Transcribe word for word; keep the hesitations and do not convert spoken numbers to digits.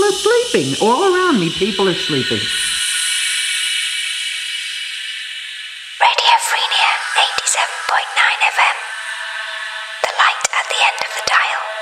People are sleeping. All around me, people are sleeping. Radio Frenia eighty-seven point nine F M. The light at the end of the dial.